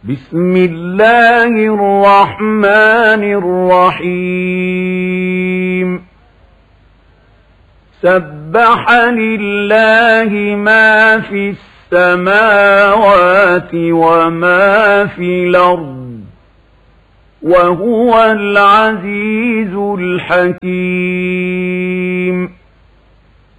بسم الله الرحمن الرحيم سبح لله ما في السماوات وما في الأرض وهو العزيز الحكيم